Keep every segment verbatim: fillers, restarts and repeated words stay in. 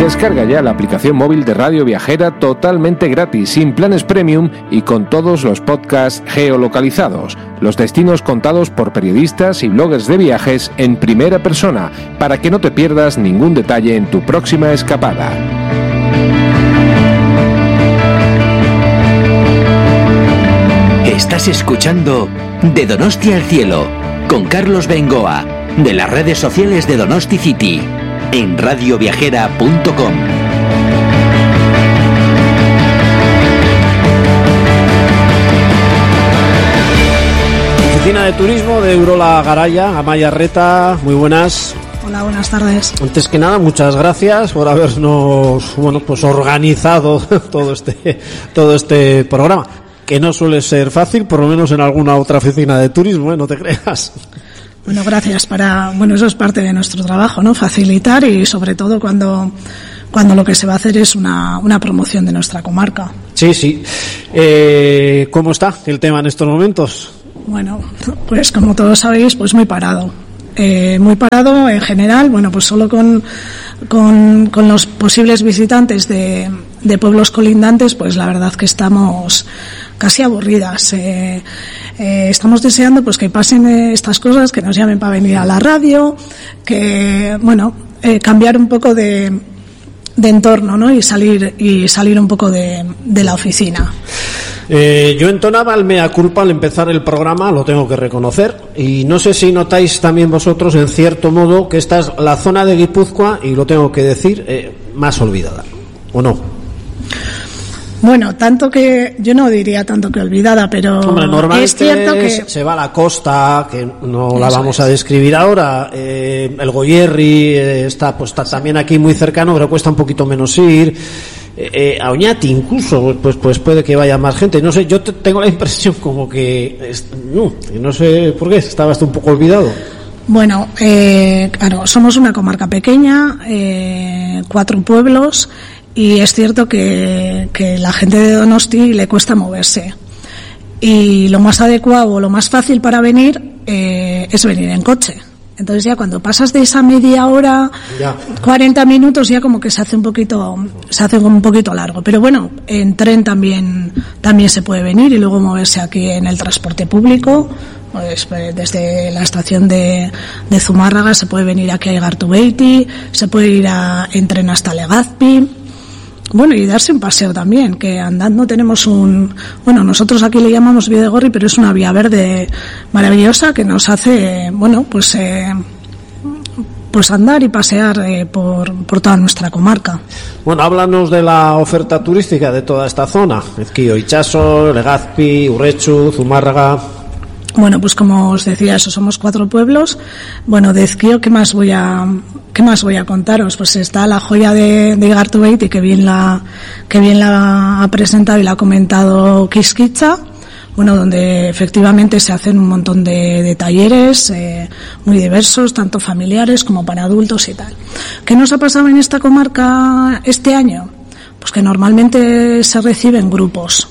Descarga ya la aplicación móvil de Radio Viajera totalmente gratis, sin planes premium y con todos los podcasts geolocalizados, los destinos contados por periodistas y bloggers de viajes en primera persona, para que no te pierdas ningún detalle en tu próxima escapada. Estás escuchando De Donosti al Cielo, con Carlos Bengoa, de las redes sociales de Donosti City, en radio viajera punto com. Oficina de Turismo de Urola Garaya, Amaya Reta, muy buenas. Hola, buenas tardes. Antes que nada, muchas gracias por habernos, bueno, pues organizado todo este, todo este programa, que no suele ser fácil, por lo menos en alguna otra oficina de turismo, ¿eh? No te creas. Bueno, gracias. Para, bueno, eso es parte de nuestro trabajo, ¿no? Facilitar y sobre todo cuando, cuando lo que se va a hacer es una, una promoción de nuestra comarca. Sí, sí. Eh, ¿cómo está el tema en estos momentos? Bueno, pues como todos sabéis, pues muy parado. Eh, muy parado en general, bueno, pues solo con, con, con los posibles visitantes de, de pueblos colindantes, pues la verdad que estamos casi aburridas. Eh, eh, estamos deseando pues que pasen eh, estas cosas, que nos llamen para venir a la radio, que, bueno, eh, cambiar un poco de, de entorno, ¿no? Y salir, y salir un poco de, de la oficina. Eh, yo entonaba el mea culpa al empezar el programa, lo tengo que reconocer, y no sé si notáis también vosotros, en cierto modo, que esta es la zona de Guipúzcoa, y lo tengo que decir, eh, más olvidada, ¿o no? Bueno, tanto que, yo no diría tanto que olvidada, pero Hombre, normalmente es cierto que se va a la costa, que no la Eso vamos es. a describir ahora, eh, el Goierri eh, está, pues, está también aquí muy cercano, pero cuesta un poquito menos ir. Eh, eh, a Oñati incluso, pues pues puede que vaya más gente. No sé, yo te, tengo la impresión como que es, no, no sé por qué, estaba hasta un poco olvidado. Bueno, eh, claro, somos una comarca pequeña, eh, cuatro pueblos, y es cierto que, que la gente de Donosti le cuesta moverse. Y lo más adecuado, lo más fácil para venir eh, es venir en coche. Entonces ya cuando pasas de esa media hora, Ya. cuarenta minutos, ya como que se hace un poquito, se hace como un poquito largo. Pero bueno, en tren también, también se puede venir y luego moverse aquí en el transporte público. Pues desde la estación de, de Zumárraga se puede venir aquí a Igartubeiti, se puede ir a, en tren hasta Legazpi. Bueno, y darse un paseo también, que andando tenemos un... Bueno, nosotros aquí le llamamos Bidegorri, pero es una vía verde maravillosa que nos hace, bueno, pues eh, pues andar y pasear eh, por, por toda nuestra comarca. Bueno, háblanos de la oferta turística de toda esta zona. Ezquio, Itxaso, Legazpi, Urrechu, Zumárraga. Bueno, pues como os decía, eso, somos cuatro pueblos. Bueno, de Ezquio, ¿qué más voy a, qué más voy a contaros? Pues está la joya de, de Igartubeiti, que bien la, que bien la ha presentado y la ha comentado Quisquitza. Bueno, donde efectivamente se hacen un montón de, de talleres, eh, muy diversos, tanto familiares como para adultos y tal. ¿Qué nos ha pasado en esta comarca este año? Pues que normalmente se reciben grupos.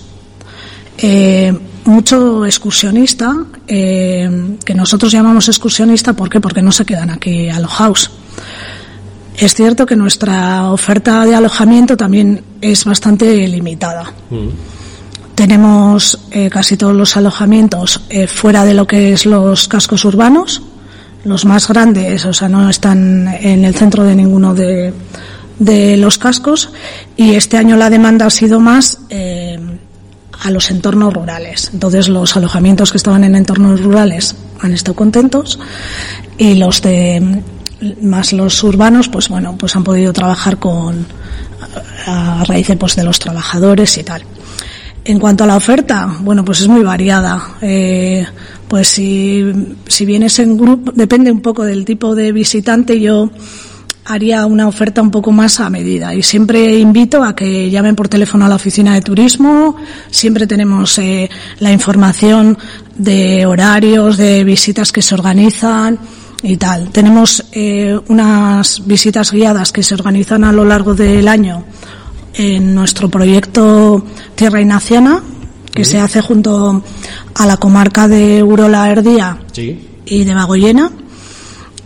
Eh, mucho excursionista, eh, que nosotros llamamos excursionista, ¿por qué? Porque no se quedan aquí alojados. Es cierto que nuestra oferta de alojamiento también es bastante limitada. Mm. Tenemos eh, casi todos los alojamientos eh, fuera de lo que es los cascos urbanos, los más grandes, o sea, no están en el centro de ninguno de, de los cascos, y este año la demanda ha sido más eh, a los entornos rurales. Entonces los alojamientos que estaban en entornos rurales han estado contentos, y los de más los urbanos, pues bueno, pues han podido trabajar con a raíz de, pues, de los trabajadores y tal. En cuanto a la oferta, bueno, pues es muy variada. Eh, pues si, si vienes en grupo, depende un poco del tipo de visitante, yo haría una oferta un poco más a medida, y siempre invito a que llamen por teléfono a la oficina de turismo. Siempre tenemos eh, la información de horarios, de visitas que se organizan y tal. Tenemos eh, unas visitas guiadas que se organizan a lo largo del año en nuestro proyecto Tierra Ignaciana, que sí. se hace junto a la comarca de Urola Erdía sí. y de Bagoyena.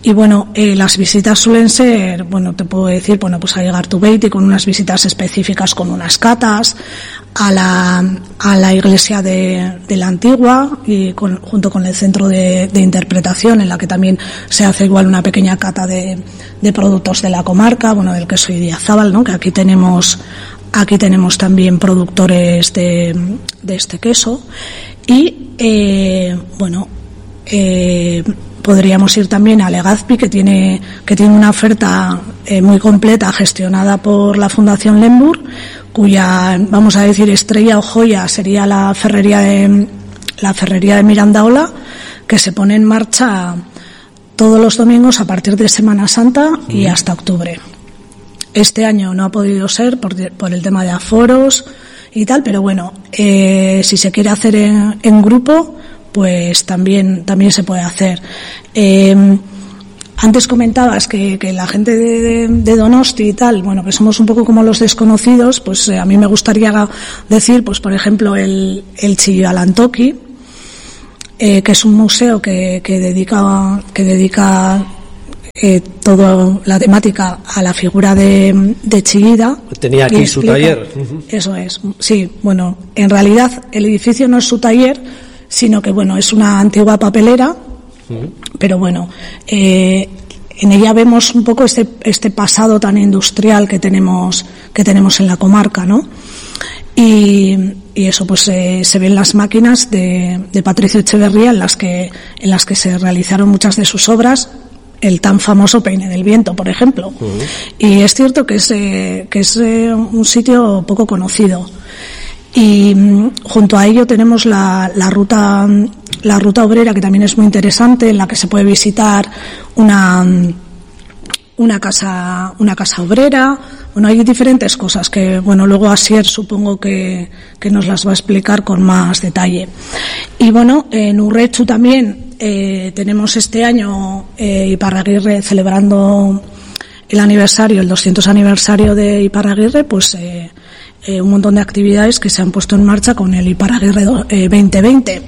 y bueno, eh, las visitas suelen ser, bueno, te puedo decir, bueno, pues a Igartubeit con unas visitas específicas con unas catas, a la, a la iglesia de, de la Antigua y con, junto con el centro de, de interpretación, en la que también se hace igual una pequeña cata de, de productos de la comarca, bueno, del queso Idiazábal, ¿no? Que aquí tenemos, aquí tenemos también productores de, de este queso y, eh, bueno, eh, podríamos ir también a Legazpi, que tiene, que tiene una oferta eh, muy completa gestionada por la Fundación Lemburg, cuya, vamos a decir, estrella o joya sería la ferrería de, la ferrería de Mirandaola, que se pone en marcha todos los domingos a partir de Semana Santa y hasta octubre. Este año no ha podido ser por, por el tema de aforos y tal, pero bueno, eh, si se quiere hacer en, en grupo, pues también, también se puede hacer. Eh, Antes comentabas que, que la gente de, de, de Donosti y tal, bueno, que somos un poco como los desconocidos, pues eh, a mí me gustaría decir, pues por ejemplo, el, el Chillibalantoki, eh, que es un museo que, que dedica, que dedica eh, toda la temática a la figura de, de Chillida. Tenía aquí su taller. Eso es, sí, bueno, en realidad el edificio no es su taller, sino que bueno, es una antigua papelera. Pero bueno, eh, en ella vemos un poco este este pasado tan industrial que tenemos que tenemos en la comarca, ¿no? Y, y eso pues eh, se ven las máquinas de, de Patricio Echeverría en las que en las que se realizaron muchas de sus obras, el tan famoso Peine del Viento, por ejemplo. Uh-huh. Y es cierto que es eh, que es eh, un sitio poco conocido. Y mm, junto a ello tenemos la, la ruta la ruta obrera, que también es muy interesante, en la que se puede visitar una una casa una casa obrera. Bueno, hay diferentes cosas que, bueno, luego Asier supongo que, que nos las va a explicar con más detalle. Y bueno, en Urrechu también eh, tenemos este año eh, Iparraguirre celebrando el aniversario, el doscientos aniversario de Iparraguirre, pues eh, eh, un montón de actividades que se han puesto en marcha con el Iparraguirre eh, veinte veinte.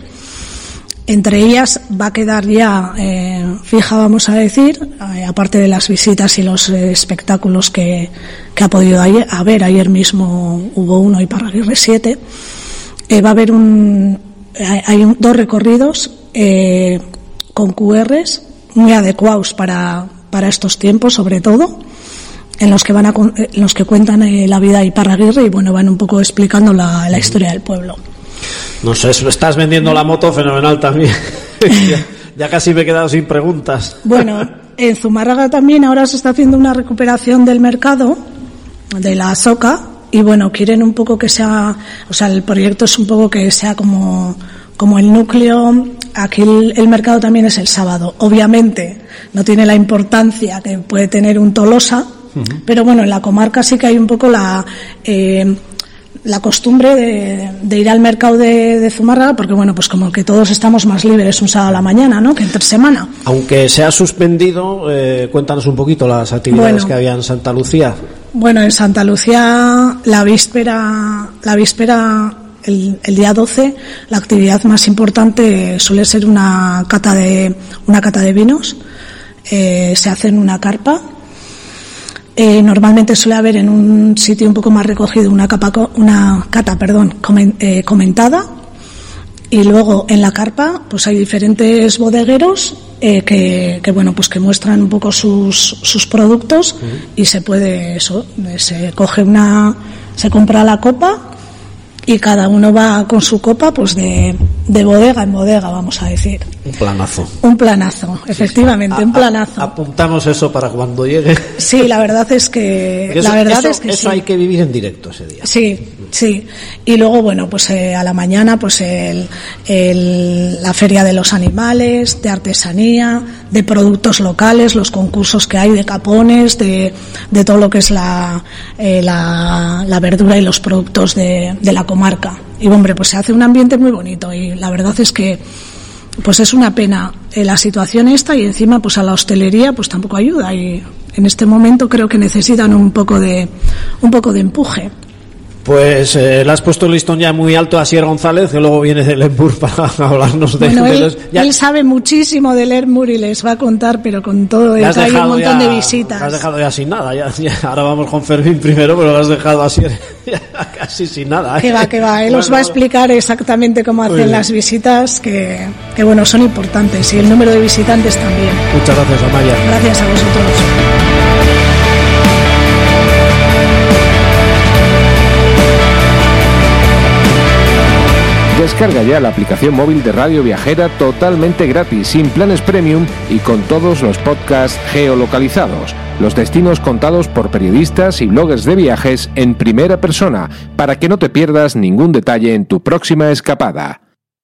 Entre ellas va a quedar ya eh, fija, vamos a decir, eh, aparte de las visitas y los eh, espectáculos que, que ha podido ayer, haber, ayer mismo hubo uno, Iparraguirre siete, eh, va a haber un, hay, hay un, dos recorridos eh, con Q Rs muy adecuados para, para estos tiempos, sobre todo, en los que van a, en los que cuentan eh, la vida de Iparraguirre y bueno, van un poco explicando la, la historia del pueblo. No sé, estás vendiendo la moto fenomenal también. ya, ya casi me he quedado sin preguntas. Bueno, en Zumárraga también ahora se está haciendo una recuperación del mercado, de la soca, y bueno, quieren un poco que sea, o sea, el proyecto es un poco que sea como, como el núcleo. Aquí el, el mercado también es el sábado. Obviamente no tiene la importancia que puede tener un Tolosa, uh-huh. Pero bueno, en la comarca sí que hay un poco la... Eh, la costumbre de, de ir al mercado de, de Zumárraga, porque bueno, pues como que todos estamos más libres un sábado a la mañana, ¿no?, que entre semana. Aunque se ha suspendido, eh, cuéntanos un poquito las actividades bueno, que había en Santa Lucía. Bueno, en Santa Lucía la víspera, la víspera el, el día doce, la actividad más importante suele ser una cata de una cata de vinos. Eh, se hace en una carpa. Eh, normalmente suele haber en un sitio un poco más recogido una, capa, una cata perdón, comen, eh, comentada, y luego en la carpa pues hay diferentes bodegueros eh, que, que bueno pues que muestran un poco sus, sus productos, uh-huh. Y se puede eso, se coge una, se compra la copa y cada uno va con su copa pues de, de bodega en bodega, vamos a decir. Un planazo. Un planazo, efectivamente, sí, sí. un planazo. A, apuntamos eso para cuando llegue. Sí, la verdad es que eso, la verdad eso, es que eso sí. Hay que vivir en directo ese día. Sí, sí. Y luego bueno, pues eh, a la mañana pues el, el la feria de los animales, de artesanía, de productos locales, los concursos que hay de capones, de de todo lo que es la eh, la, la verdura y los productos de, de la comarca. Y hombre, pues se hace un ambiente muy bonito y la verdad es que pues es una pena eh, la situación esta, y encima pues a la hostelería pues tampoco ayuda, y en este momento creo que necesitan un poco de un poco de empuje. Pues eh, le has puesto el listón ya muy alto a Asier González, que luego viene del Lemur para hablarnos de... Bueno, de él, los, ya... él sabe muchísimo del Lemur y les va a contar, pero con todo el que hay un montón ya, de visitas. Te has dejado ya sin nada, ya, ya, ahora vamos con Fermín primero, pero lo has dejado a Asier ya casi sin nada. ¿eh? Que va, que va, él bueno, os va a explicar exactamente cómo hacen bien. las visitas, que, que bueno, son importantes, y el número de visitantes también. Muchas gracias, Amaya. Gracias a vosotros. Descarga ya la aplicación móvil de Radio Viajera totalmente gratis, sin planes premium y con todos los podcasts geolocalizados, los destinos contados por periodistas y bloggers de viajes en primera persona, para que no te pierdas ningún detalle en tu próxima escapada.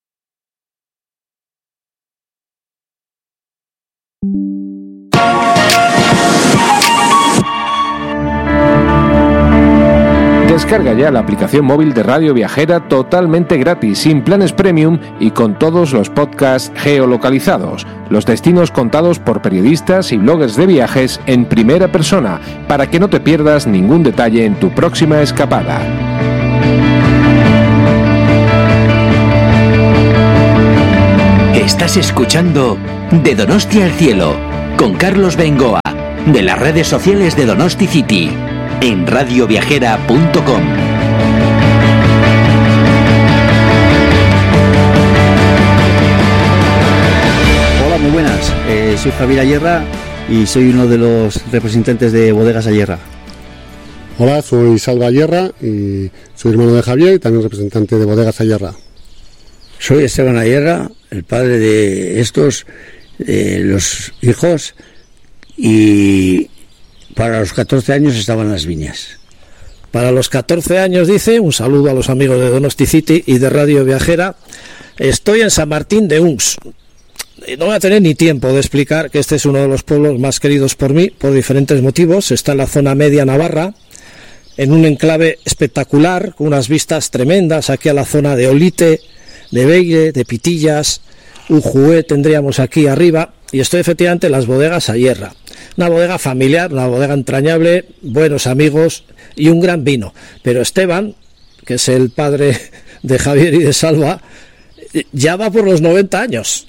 Descarga ya la aplicación móvil de Radio Viajera totalmente gratis, sin planes premium y con todos los podcasts geolocalizados, los destinos contados por periodistas y bloggers de viajes en primera persona, para que no te pierdas ningún detalle en tu próxima escapada. Estás escuchando De Donostia al Cielo, con Carlos Bengoa, de las redes sociales de Donosti City, en radio viajera punto com. Hola, muy buenas. Eh, soy Javier Ayerra y soy uno de los representantes de Bodegas Ayerra. Hola, soy Salva Ayerra y soy hermano de Javier y también representante de Bodegas Ayerra. Soy Esteban Ayerra, el padre de estos, eh, los hijos, y para los catorce años estaban las viñas. Para los catorce años, dice, un saludo a los amigos de Donosti City y de Radio Viajera. Estoy en San Martín de Uns. No voy a tener ni tiempo de explicar que este es uno de los pueblos más queridos por mí, por diferentes motivos. Está en la zona media navarra, en un enclave espectacular, con unas vistas tremendas, aquí a la zona de Olite, de Beire, de Pitillas, Ujué tendríamos aquí arriba, y estoy efectivamente en las bodegas Ayerra. Una bodega familiar, una bodega entrañable, buenos amigos y un gran vino. Pero Esteban, que es el padre de Javier y de Salva, ya va por los noventa años.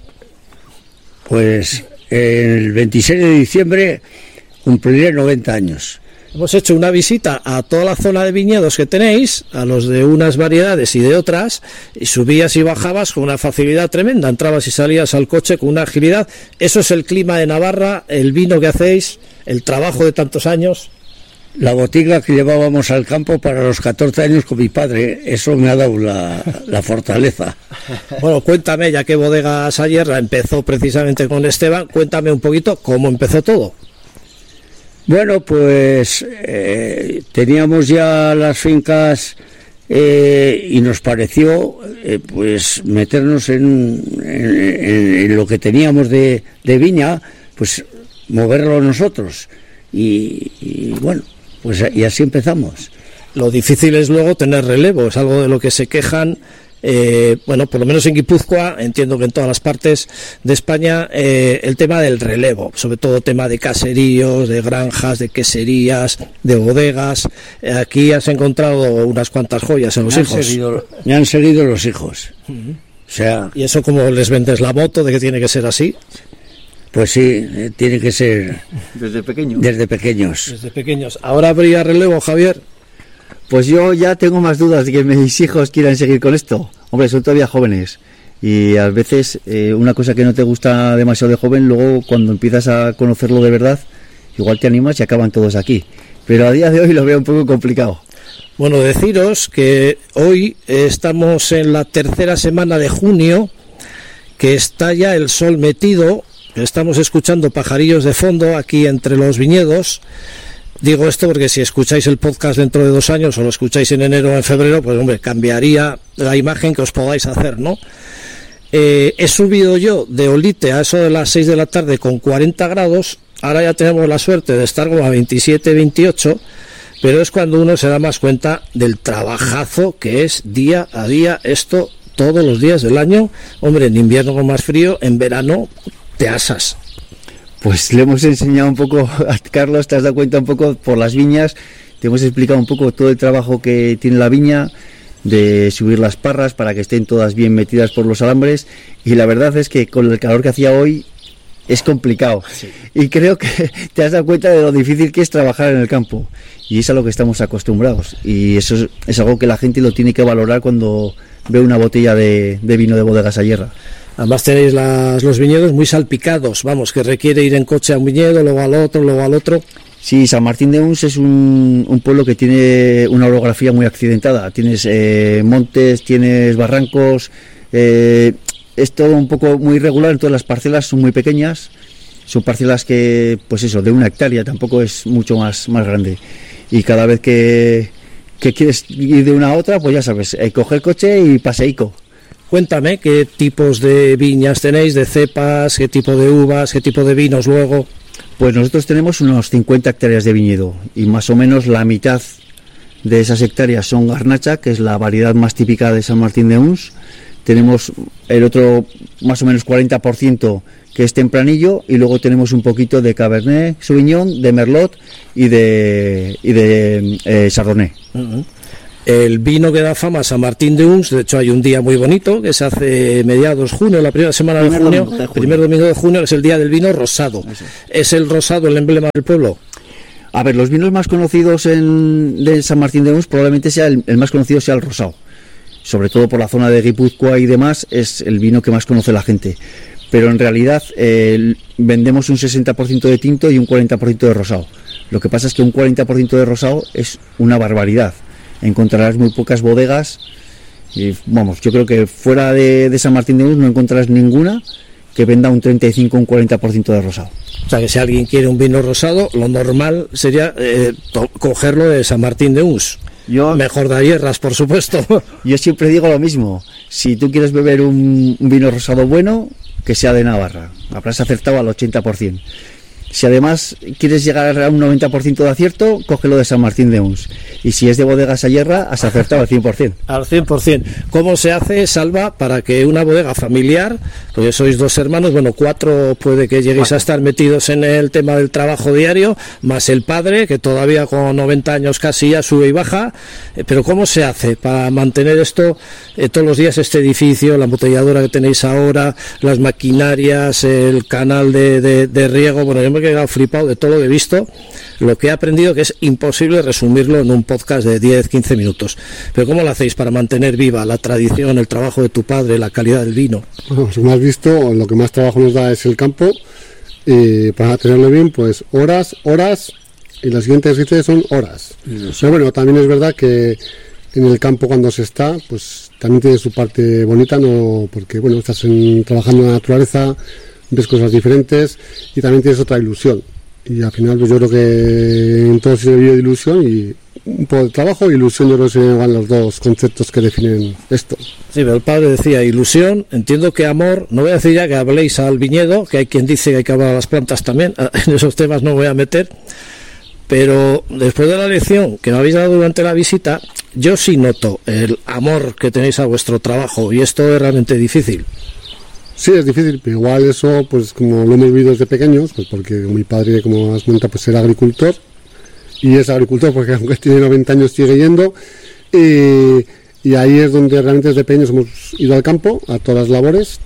Pues el veintiséis de diciembre cumpliré noventa años. Hemos hecho una visita a toda la zona de viñedos que tenéis, a los de unas variedades y de otras, y subías y bajabas con una facilidad tremenda, entrabas y salías al coche con una agilidad. Eso es el clima de Navarra, el vino que hacéis, el trabajo de tantos años. La botica que llevábamos al campo para los catorce años con mi padre, eso me ha dado la, la fortaleza. Bueno, cuéntame, ya que Bodegas Ayerra empezó precisamente con Esteban, cuéntame un poquito cómo empezó todo. Bueno, pues eh, teníamos ya las fincas eh, y nos pareció eh, pues meternos en, en, en lo que teníamos de, de viña, pues moverlo nosotros. Y, y bueno, pues y así empezamos. Lo difícil es luego tener relevo, es algo de lo que se quejan. Eh, bueno, por lo menos en Guipúzcoa, entiendo que en todas las partes de España, eh, el tema del relevo, sobre todo tema de caseríos, de granjas, de queserías, de bodegas. Eh, aquí has encontrado unas cuantas joyas en los me hijos. Han seguido, me han seguido los hijos. Uh-huh. O sea, ¿y eso cómo les vendes la moto de que tiene que ser así? Pues sí, eh, tiene que ser desde pequeños. Desde pequeños. Desde pequeños. ¿Ahora habría relevo, Javier? Pues yo ya tengo más dudas de que mis hijos quieran seguir con esto. Hombre, son todavía jóvenes y a veces eh, una cosa que no te gusta demasiado de joven, luego cuando empiezas a conocerlo de verdad, igual te animas y acaban todos aquí. Pero a día de hoy lo veo un poco complicado. Bueno, deciros que hoy estamos en la tercera semana de junio, que está ya el sol metido, estamos escuchando pajarillos de fondo aquí entre los viñedos. Digo esto porque si escucháis el podcast dentro de dos años o lo escucháis en enero o en febrero, pues hombre, cambiaría la imagen que os podáis hacer, ¿no? Eh, he subido yo de Olite a eso de las seis de la tarde con cuarenta grados, ahora ya tenemos la suerte de estar como a veintisiete, veintiocho, pero es cuando uno se da más cuenta del trabajazo que es día a día esto todos los días del año. Hombre, en invierno con más frío, en verano te asas. Pues le hemos enseñado un poco a Carlos, te has dado cuenta un poco por las viñas te hemos explicado un poco todo el trabajo que tiene la viña, de subir las parras para que estén todas bien metidas por los alambres, y la verdad es que con el calor que hacía hoy es complicado, sí. Y creo que te has dado cuenta de lo difícil que es trabajar en el campo, y es a lo que estamos acostumbrados, y eso es, es algo que la gente lo tiene que valorar cuando ve una botella de, de vino de Bodegas Ayerra. Además tenéis las, los viñedos muy salpicados, vamos, que requiere ir en coche a un viñedo, luego al otro, luego al otro. Sí, San Martín de Uns es un, un pueblo que tiene una orografía muy accidentada. Tienes eh, montes, tienes barrancos, eh, es todo un poco muy irregular, entonces las parcelas son muy pequeñas, son parcelas que, pues eso, de una hectárea, tampoco es mucho más, más grande. Y cada vez que, que quieres ir de una a otra, pues ya sabes, eh, coger el coche y paseico. Cuéntame qué tipos de viñas tenéis, de cepas, qué tipo de uvas, qué tipo de vinos luego. Pues nosotros tenemos unos cincuenta hectáreas de viñedo y más o menos la mitad de esas hectáreas son garnacha, que es la variedad más típica de San Martín de Uns. Tenemos el otro más o menos cuarenta por ciento que es tempranillo, y luego tenemos un poquito de Cabernet Sauvignon, de Merlot y de, y de eh, Chardonnay. Uh-huh. El vino que da fama a San Martín de Uns, de hecho hay un día muy bonito que se hace mediados de junio, la primera semana de junio, de junio, primer domingo de junio, que es el día del vino rosado. Eso. ¿Es el rosado el emblema del pueblo? A ver, los vinos más conocidos en, de San Martín de Uns probablemente sea el, el más conocido sea el rosado, sobre todo por la zona de Guipúzcoa y demás, es el vino que más conoce la gente. Pero en realidad eh, vendemos un sesenta por ciento de tinto y un cuarenta por ciento de rosado. Lo que pasa es que un cuarenta por ciento de rosado es una barbaridad. Encontrarás muy pocas bodegas y vamos, yo creo que fuera de, de San Martín de Uns no encontrarás ninguna que venda un treinta y cinco o un cuarenta por ciento de rosado. O sea que si alguien quiere un vino rosado, lo normal sería eh, to- cogerlo de San Martín de Uns. Yo, mejor de Ayerras, por supuesto. Yo siempre digo lo mismo, si tú quieres beber un, un vino rosado bueno, que sea de Navarra, habrás acertado al ochenta por ciento. Si además quieres llegar a un noventa por ciento de acierto, cógelo de San Martín de Uns. Y si es de Bodegas Ayerra, has acertado al cien por ciento. Al cien por ciento. ¿Cómo se hace, Salva, para que una bodega familiar, porque sois dos hermanos, bueno, cuatro puede que lleguéis a estar metidos en el tema del trabajo diario, más el padre, que todavía con noventa años casi ya sube y baja, eh, pero ¿cómo se hace para mantener esto eh, todos los días, este edificio, la embotelladora que tenéis ahora, las maquinarias, el canal de, de, de riego? Bueno, yo me he quedado flipado de todo lo que he visto, lo que he aprendido, que es imposible resumirlo en un podcast de diez a quince minutos. Pero ¿cómo lo hacéis para mantener viva la tradición, el trabajo de tu padre, la calidad del vino? Bueno, como has visto, lo que más trabajo nos da es el campo, y para tenerlo bien, pues horas, horas, y las siguientes dices son horas. Sí. Pero bueno, también es verdad que en el campo cuando se está, pues también tiene su parte bonita, no, porque bueno, estás en, trabajando en la naturaleza, ves cosas diferentes y también tienes otra ilusión, y al final pues yo creo que en todo se vive de ilusión, y un poco de trabajo e ilusión, yo creo que se van los dos conceptos que definen esto. Sí, pero el padre decía ilusión, entiendo que amor, no voy a decir ya que habléis al viñedo, que hay quien dice que hay que hablar a las plantas también, en esos temas no voy a meter, pero después de la lección que me habéis dado durante la visita, yo sí noto el amor que tenéis a vuestro trabajo, y esto es realmente difícil. Sí, es difícil, pero igual eso, pues como lo hemos vivido desde pequeños, pues porque mi padre, como has comentado, pues era agricultor, y es agricultor porque aunque tiene noventa años sigue yendo, y, y ahí es donde realmente desde pequeños hemos ido al campo, a todas las labores,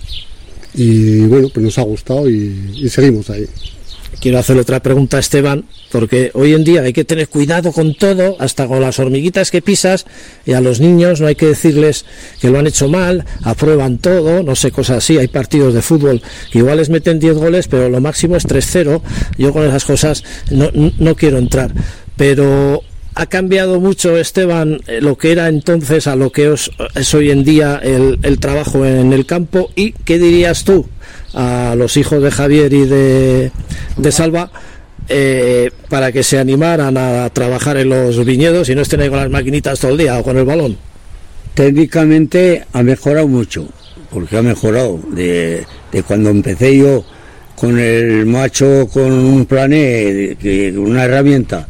y bueno, pues nos ha gustado y, y seguimos ahí. Quiero hacerle otra pregunta a Esteban, porque hoy en día hay que tener cuidado con todo, hasta con las hormiguitas que pisas, y a los niños no hay que decirles que lo han hecho mal, aprueban todo, no sé, cosas así. Hay partidos de fútbol que igual les meten diez goles, pero lo máximo es tres cero. Yo con esas cosas no, no quiero entrar, pero ha cambiado mucho, Esteban, lo que era entonces a lo que os, es hoy en día el, el trabajo en el campo. ¿Y qué dirías tú a los hijos de Javier y de, de Salva eh, para que se animaran a trabajar en los viñedos y no estén ahí con las maquinitas todo el día o con el balón? Técnicamente ha mejorado mucho, porque ha mejorado de, de cuando empecé yo con el macho, con un plané, una herramienta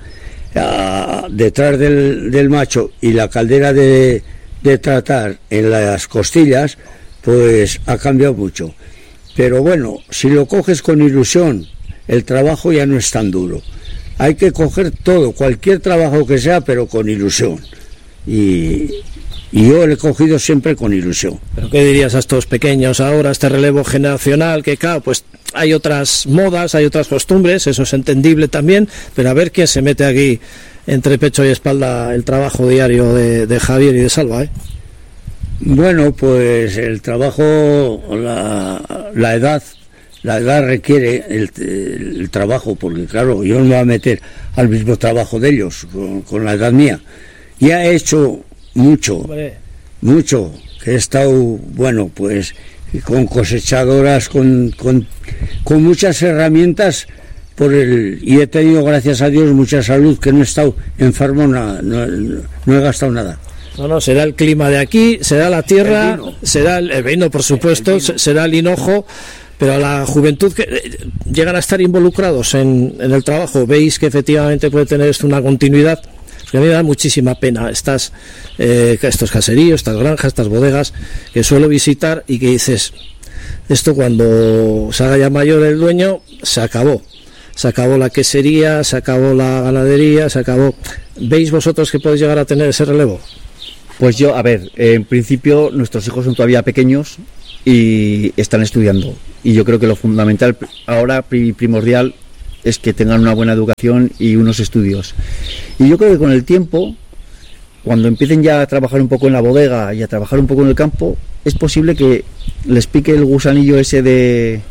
a, detrás del, del macho y la caldera de, de tratar en las costillas, pues ha cambiado mucho. Pero bueno, si lo coges con ilusión, el trabajo ya no es tan duro. hay que coger todo, cualquier trabajo que sea, pero con ilusión. Y, y yo lo he cogido siempre con ilusión. ¿Pero qué dirías a estos pequeños ahora, este relevo generacional, que claro, pues hay otras modas, hay otras costumbres, eso es entendible también, pero a ver quién se mete aquí entre pecho y espalda el trabajo diario de, de Javier y de Salva, ¿eh? Bueno, pues el trabajo, la, la edad, la edad requiere el, el trabajo, porque claro, yo no me voy a meter al mismo trabajo de ellos, con, con la edad mía. Ya he hecho mucho, Hombre. mucho, que he estado, bueno, pues con cosechadoras, con, con, con muchas herramientas, por el y he tenido, gracias a Dios, mucha salud, que no he estado enfermo, no, no, no he gastado nada. No, no, será el clima de aquí, será la tierra, el será el, el vino, por supuesto, el vino. Será el hinojo, pero a la juventud que eh, llegan a estar involucrados en, en el trabajo, veis que efectivamente puede tener esto una continuidad. Porque a mí me da muchísima pena estas, eh, estos caseríos, estas granjas, estas bodegas que suelo visitar y que dices, esto cuando se haga ya mayor el dueño, se acabó. Se acabó la quesería, se acabó la ganadería, se acabó. ¿Veis vosotros que podéis llegar a tener ese relevo? Pues yo, a ver, en principio nuestros hijos son todavía pequeños y están estudiando. Y yo creo que lo fundamental ahora, primordial, es que tengan una buena educación y unos estudios. Y yo creo que con el tiempo, cuando empiecen ya a trabajar un poco en la bodega y a trabajar un poco en el campo, es posible que les pique el gusanillo ese de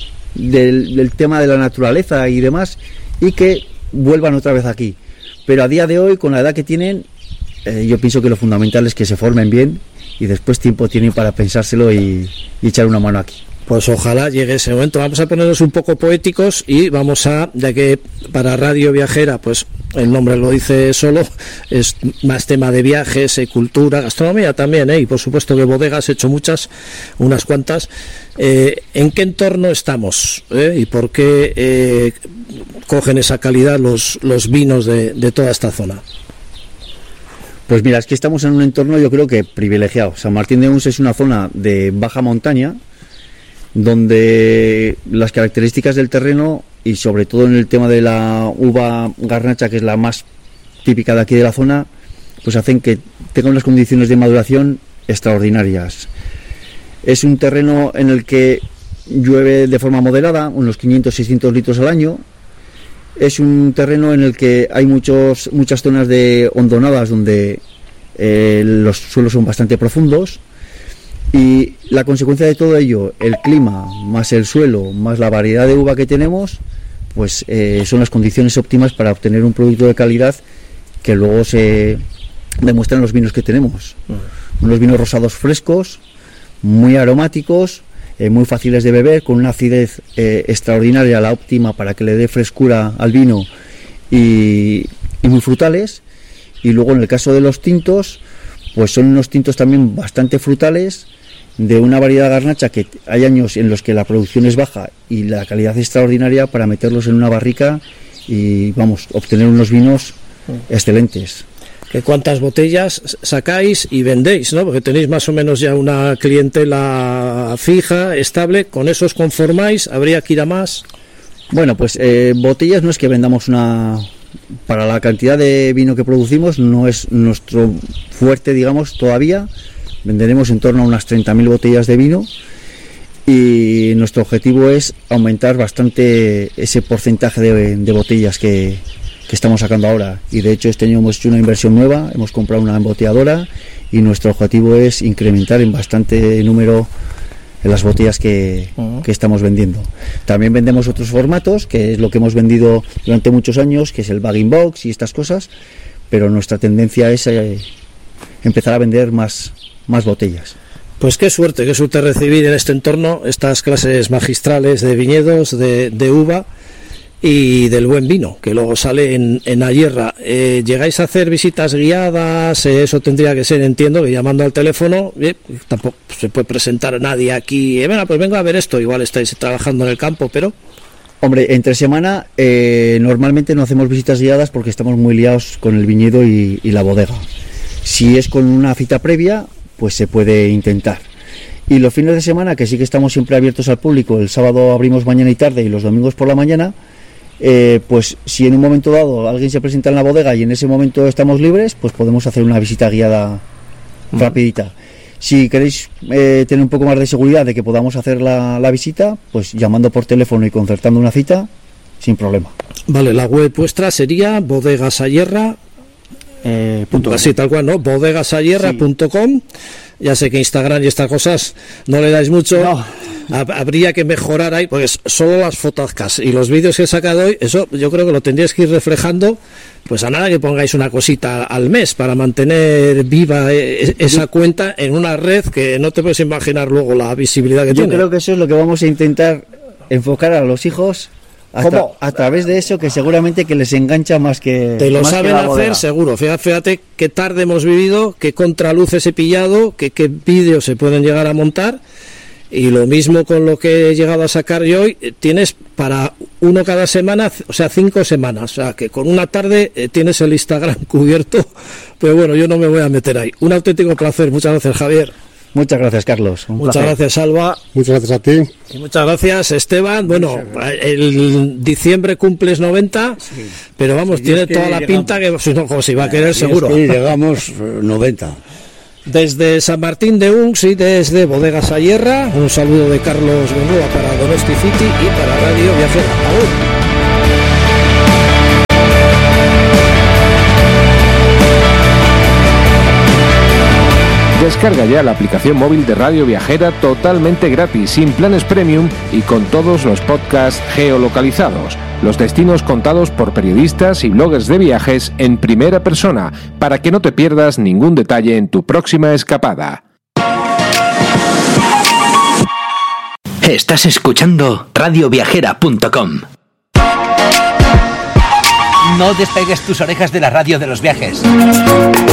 del, del tema de la naturaleza y demás, y que vuelvan otra vez aquí. Pero a día de hoy, con la edad que tienen, eh, yo pienso que lo fundamental es que se formen bien y después tiempo tienen para pensárselo y, y echar una mano aquí. Pues ojalá llegue ese momento. Vamos a ponernos un poco poéticos y vamos a, ya que para Radio Viajera, pues el nombre lo dice solo, es más tema de viajes, eh, cultura, gastronomía también, eh, y por supuesto que bodegas, he hecho muchas, unas cuantas. Eh, ¿En qué entorno estamos? Eh? ¿Y por qué eh, cogen esa calidad los, los vinos de, de toda esta zona? Pues mira, es que estamos en un entorno, yo creo que privilegiado. San Martín de Uns es una zona de baja montaña, donde las características del terreno y sobre todo en el tema de la uva garnacha, que es la más típica de aquí de la zona, pues hacen que tenga unas condiciones de maduración extraordinarias. Es un terreno en el que llueve de forma moderada, unos quinientos a seiscientos litros al año. Es un terreno en el que hay muchos, muchas zonas de hondonadas donde eh, los suelos son bastante profundos. Y la consecuencia de todo ello, el clima, más el suelo, más la variedad de uva que tenemos, pues eh, son las condiciones óptimas para obtener un producto de calidad que luego se demuestra en los vinos que tenemos. Uh-huh. Unos vinos rosados frescos, muy aromáticos, eh, muy fáciles de beber, con una acidez eh, extraordinaria, la óptima para que le dé frescura al vino, y, y muy frutales. Y luego en el caso de los tintos, pues son unos tintos también bastante frutales, de una variedad garnacha que hay años en los que la producción es baja y la calidad es extraordinaria para meterlos en una barrica y, vamos, obtener unos vinos excelentes. ¿Que cuántas botellas sacáis y vendéis, no? Porque tenéis más o menos ya una clientela fija, estable, ¿con eso os conformáis? ¿Habría que ir a más? Bueno, pues eh, botellas no es que vendamos una... Para la cantidad de vino que producimos no es nuestro fuerte, digamos, todavía. Venderemos en torno a unas treinta mil botellas de vino y nuestro objetivo es aumentar bastante ese porcentaje de, de botellas que, que estamos sacando ahora. Y de hecho este año hemos hecho una inversión nueva, hemos comprado una embotelladora y nuestro objetivo es incrementar en bastante número en las botellas que, uh-huh. que estamos vendiendo. También vendemos otros formatos, que es lo que hemos vendido durante muchos años, que es el bag-in-box y estas cosas, pero nuestra tendencia es eh, empezar a vender más, más botellas. Pues qué suerte, qué suerte recibir en este entorno estas clases magistrales de viñedos, de, de uva y del buen vino, que luego sale en, en Ayerra. Eh, ¿Llegáis a hacer visitas guiadas? Eh, eso tendría que ser, entiendo, que llamando al teléfono, eh, tampoco se puede presentar a nadie aquí, eh, venga, pues vengo a ver esto, igual estáis trabajando en el campo, pero... Hombre, entre semana eh, normalmente no hacemos visitas guiadas porque estamos muy liados con el viñedo y, y la bodega. Si es con una cita previa, pues se puede intentar. Y los fines de semana, que sí que estamos siempre abiertos al público, el sábado abrimos mañana y tarde y los domingos por la mañana, eh, pues si en un momento dado alguien se presenta en la bodega y en ese momento estamos libres, pues podemos hacer una visita guiada mm. rapidita. Si queréis eh, tener un poco más de seguridad de que podamos hacer la, la visita, pues llamando por teléfono y concertando una cita, sin problema. Vale, la web vuestra sería bodegasayerra. Eh, punto así tal cual, ¿no? bodegasayerra punto com. Sí. Ya sé que Instagram y estas cosas no le dais mucho. No. Habría que mejorar ahí, porque solo las fotocas y los vídeos que he sacado hoy, eso yo creo que lo tendríais que ir reflejando, pues a nada que pongáis una cosita al mes para mantener viva esa cuenta en una red que no te puedes imaginar luego la visibilidad que yo tiene. Yo creo que eso es lo que vamos a intentar enfocar a los hijos a, tra- a través de eso, que seguramente que les engancha más que te lo más saben hacer bodega. Seguro. Fíjate, fíjate qué tarde hemos vivido, qué contraluces he pillado, qué, qué vídeos se pueden llegar a montar. Y lo mismo con lo que he llegado a sacar yo hoy, tienes para uno cada semana, o sea, cinco semanas, o sea, que con una tarde eh, tienes el Instagram cubierto, pero bueno, yo no me voy a meter ahí. Un auténtico placer, muchas gracias, Javier. Muchas gracias, Carlos. Un muchas placer. Gracias, Alba. Muchas gracias a ti. Y muchas gracias, Esteban. Bueno, el diciembre cumples noventa, sí. Pero vamos, si tiene toda la llegamos. Pinta que si no, como si va a querer, si seguro. Es que llegamos noventa. Desde San Martín de Unx y desde Bodegas Ayerra, un saludo de Carlos Bengoa para Donosti City y para Radio Viajera. ¡Aún! Descarga ya la aplicación móvil de Radio Viajera totalmente gratis, sin planes premium y con todos los podcasts geolocalizados, los destinos contados por periodistas y bloggers de viajes en primera persona, para que no te pierdas ningún detalle en tu próxima escapada. Estás escuchando radio viajera punto com. No despegues tus orejas de la radio de los viajes.